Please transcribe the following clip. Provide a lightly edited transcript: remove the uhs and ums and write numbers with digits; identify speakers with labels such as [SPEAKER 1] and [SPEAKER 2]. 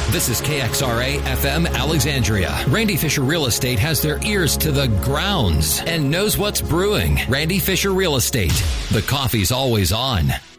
[SPEAKER 1] This is KXRA FM Alexandria. Randy Fisher Real Estate has their ears to the grounds and knows what's brewing. Randy Fisher Real Estate. The coffee's always on.